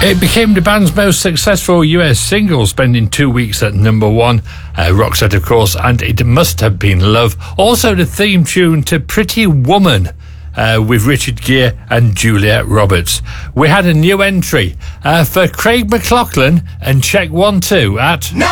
It became the band's most successful US single, spending 2 weeks at number one. Roxette, of course, and It Must Have Been Love. Also the theme tune to Pretty Woman with Richard Gere and Juliet Roberts. We had a new entry for Craig McLachlan and Check 1 2 at...